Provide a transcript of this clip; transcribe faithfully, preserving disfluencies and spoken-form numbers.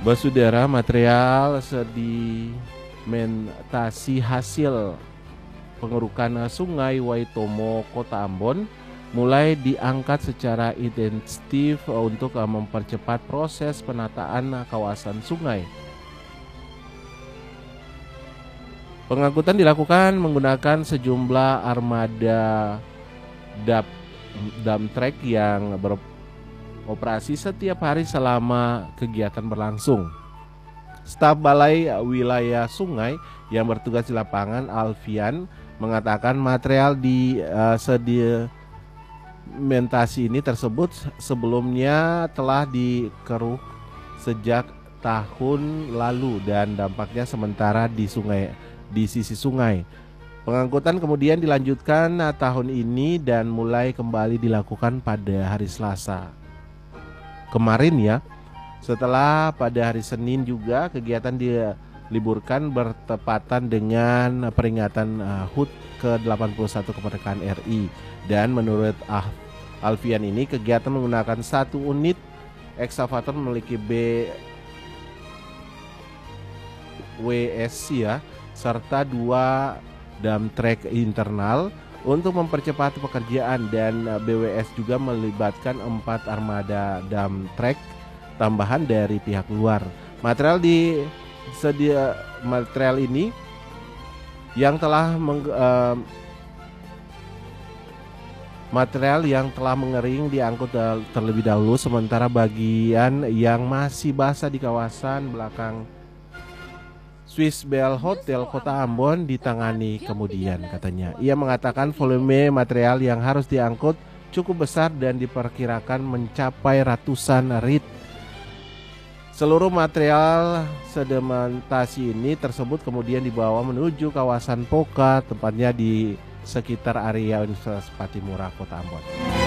Basudara, material sedimentasi hasil pengerukan sungai Waitomo, Kota Ambon mulai diangkat secara intensif untuk mempercepat proses penataan kawasan sungai. Pengangkutan dilakukan menggunakan sejumlah armada dump, dump truck yang beroperasi setiap hari selama kegiatan berlangsung. Staf Balai Wilayah Sungai yang bertugas di lapangan, Alfian, mengatakan material di uh, sedimentasi ini tersebut sebelumnya telah dikeruk sejak tahun lalu dan dampaknya sementara di sungai di sisi sungai. Pengangkutan kemudian dilanjutkan tahun ini dan mulai kembali dilakukan pada hari Selasa kemarin ya. Setelah pada hari Senin juga kegiatan diliburkan bertepatan dengan peringatan uh, H U T ke delapan puluh satu kemerdekaan R I. Dan menurut ah, Alfian ini kegiatan menggunakan satu unit ekskavator memiliki B W S ya, serta dua dump truck internal untuk mempercepat pekerjaan, dan B W S juga melibatkan empat armada dump truck tambahan dari pihak luar. Material di sedia material ini yang telah meng, uh, material yang telah mengering diangkut terlebih dahulu, sementara bagian yang masih basah di kawasan belakang Swiss Bell Hotel Kota Ambon ditangani kemudian, katanya. Ia mengatakan volume material yang harus diangkut cukup besar dan diperkirakan mencapai ratusan rit. Seluruh material sedimentasi ini tersebut kemudian dibawa menuju kawasan Poka, tempatnya di sekitar area Universitas Patimura Kota Ambon.